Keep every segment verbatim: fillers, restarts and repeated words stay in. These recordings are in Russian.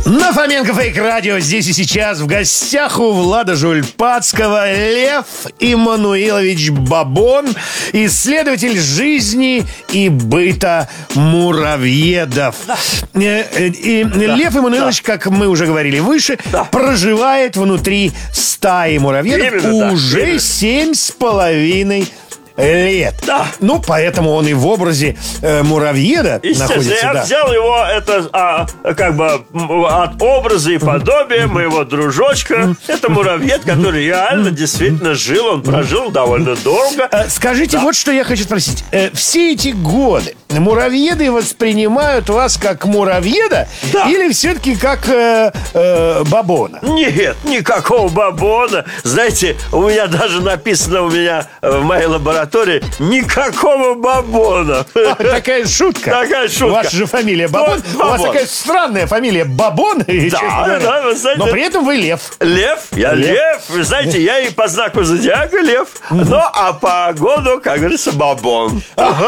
На Фоменко Фейк Радио здесь и сейчас в гостях у Влада Жульпатского Лев Иммануилович Бабон, исследователь жизни и быта муравьедов. Да. И да. Лев Иммануилович, да. как мы уже говорили выше, да. проживает внутри стаи муравьедов Именно, уже семь с половиной лет. Да. Ну, поэтому он и в образе э, муравьеда находится. Я да. взял его, это а, как бы от образа и подобия моего дружочка. Это муравьед, который реально действительно жил. Он прожил довольно долго. Скажите, да. вот что я хочу спросить. Все эти годы муравьеды воспринимают вас как муравьеда да. или все-таки как э, э, бабона? Нет, никакого бабона. Знаете, у меня даже написано у меня в моей лаборатории никакого бабона. А, такая шутка. Такая шутка. Ваша же фамилия Бабон. Ну, Бабон. У вас такая странная фамилия Бабон. Да, да, вы знаете. Но при этом вы лев. Лев, я лев. лев. Вы знаете, я и по знаку зодиака лев. Ну, а по году, как говорится, Бабон.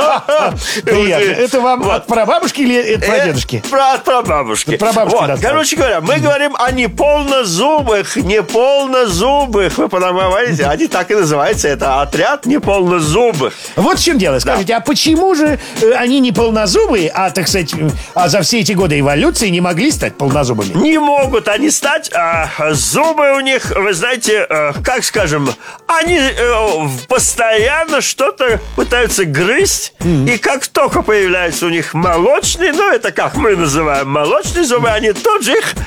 Приятно. Это вам от прабабушки или от прадедушки? От прабабушки. Вот, короче говоря, мы говорим о неполнозубых, неполнозубых. Вы понимаете, они так и называются. Это отряд неполнозубых. Зубы. Вот в чем дело. Скажите, да. а почему же они не полнозубые, а, так сказать, а за все эти годы эволюции не могли стать полнозубыми? Не могут они стать. А, зубы у них, вы знаете, а, как скажем, они а, постоянно что-то пытаются грызть. Mm-hmm. И как только появляется у них молочные, ну, это как мы называем молочные зубы, они тут же их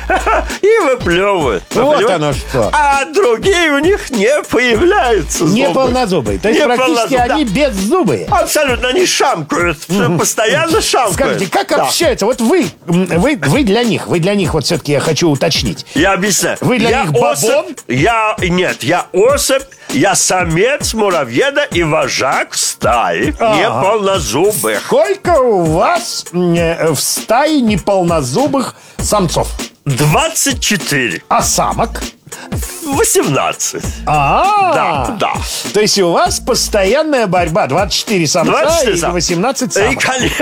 и выплевывают. Вот оно что. А другие у них не появляются зубы. Не полнозубые. То есть практически они да. беззубые. Абсолютно, они шамкают. Mm-hmm. Постоянно шамкают. Скажите, как да. общаются? Вот вы, вы, вы для них, вы для них, вот все-таки я хочу уточнить. Я объясняю. Вы для я них бабон? Особь, я, нет, я особь, я самец муравьеда и вожак стаи ага. неполнозубых. Сколько у вас в стае неполнозубых самцов? двадцать четыре. А самок? восемнадцать. А, да, да. То есть у вас постоянная борьба. двадцать четыре самца двадцать четыре и восемнадцать самок. И, конечно,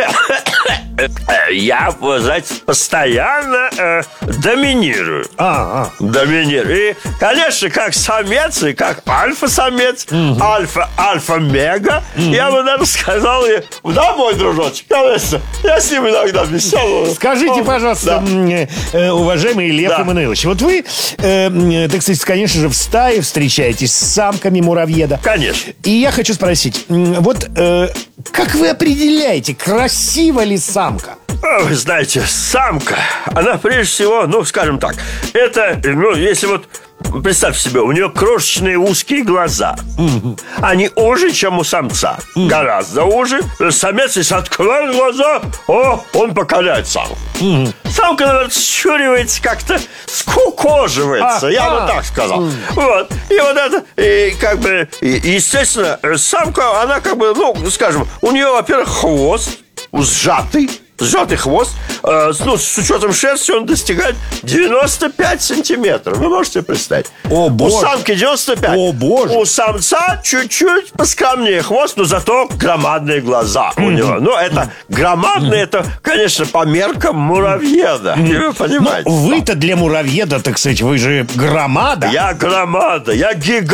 я, знаете, постоянно э, доминирую. А, а. Доминирую. И, конечно, как самец и как альфа-самец, угу. альфа, альфа-мега, угу. я бы даже сказал, да, мой дружочек, конечно, я с ним иногда веселый. Скажите, Он, пожалуйста, да. уважаемый Лев да. Иммануилович, вот вы, э, так сказать, конечно же, в стае встречаетесь с самками муравьеда. Конечно. И я хочу спросить, вот э, как вы определяете, красива ли самка? Вы знаете, самка, она прежде всего, ну, скажем так, это, ну, если вот представьте себе, у нее крошечные узкие глаза. Mm-hmm. Они уже, чем у самца. Mm-hmm. Гораздо уже. Самец, если открывает глаза, о, он покоряет самку. Mm-hmm. Самка, наверное, щуривается как-то, скукоживается. А, я а, бы так сказал. Mm-hmm. Вот. И вот это, и как бы, и, естественно, самка, она как бы, ну, скажем, у нее, во-первых, хвост сжатый. Сжатый хвост, э, ну, с учетом шерсти он достигает девяносто пять сантиметров. Вы можете представить? О, боже. У самки девяносто пять. О, боже. У самца чуть-чуть поскромнее хвост, но зато громадные глаза у него. Ну, это громадные, это, конечно, по меркам муравьеда. Вы понимаете? Но вы-то для муравьеда, так сказать, вы же громада. Я громада, я гигант.